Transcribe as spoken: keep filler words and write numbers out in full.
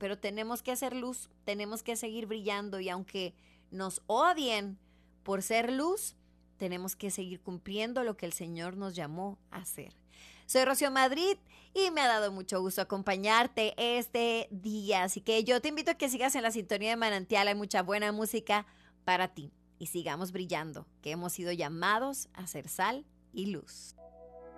pero tenemos que hacer luz, tenemos que seguir brillando y aunque nos odien por ser luz, tenemos que seguir cumpliendo lo que el Señor nos llamó a hacer. Soy Rocío Madrid y me ha dado mucho gusto acompañarte este día, así que yo te invito a que sigas en la sintonía de Manantial, hay mucha buena música para ti y sigamos brillando, que hemos sido llamados a ser sal y luz.